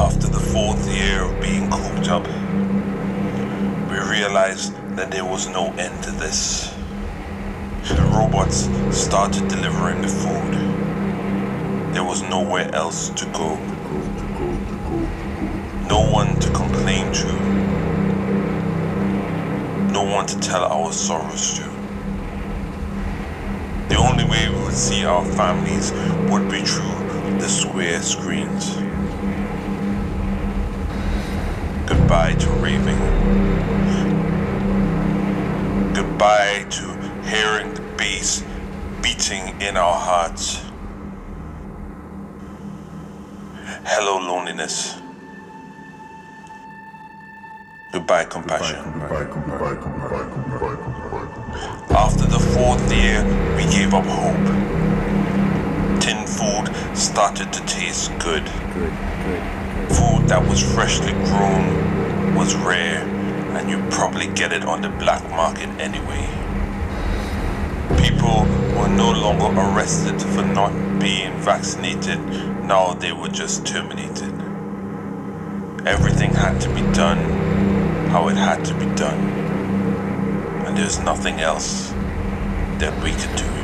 After the fourth year of being cooped up, we realized that there was no end to this. The robots started delivering the food. There was nowhere else to go. No one to complain to. No one to tell our sorrows to. The only way we would see our families would be through the square screens. Goodbye to raving. Goodbye to hearing the bass beating in our hearts. Hello, loneliness. Goodbye, compassion. After the fourth year, we gave up hope. Tin food started to taste good. Food that was freshly grown was rare, and you'd probably get it on the black market anyway. People were no longer arrested for not being vaccinated, now they were just terminated. Everything had to be done how it had to be done, and there's nothing else that we could do.